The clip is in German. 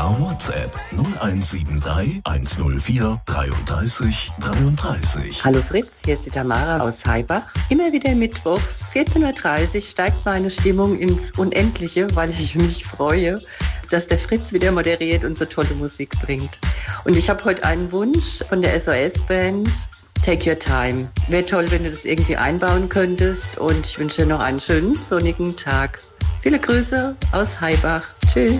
per WhatsApp 0173 104 33 33. Hallo Fritz, hier ist die Tamara aus Heibach. Immer wieder mittwochs, 14.30 Uhr, steigt meine Stimmung ins Unendliche, weil ich mich freue, dass der Fritz wieder moderiert und so tolle Musik bringt. Und ich habe heute einen Wunsch von der SOS-Band, Take Your Time. Wäre toll, wenn du das irgendwie einbauen könntest, und ich wünsche dir noch einen schönen, sonnigen Tag. Viele Grüße aus Heibach. Tschüss.